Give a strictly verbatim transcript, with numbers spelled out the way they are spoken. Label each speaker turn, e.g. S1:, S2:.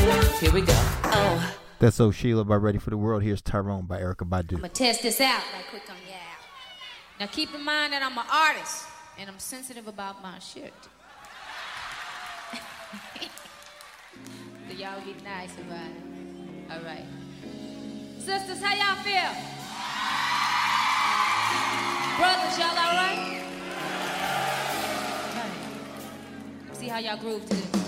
S1: Here we go. Oh.
S2: That's So Sheila by Ready for the World. Here's Tyrone by Erykah Badu.
S3: I'm going to test this out right quick on you. Now keep in mind that I'm an artist and I'm sensitive about my shit. So y'all get nice about it. All right. Sisters, how y'all feel? Brothers, y'all all right? See how y'all groove to this.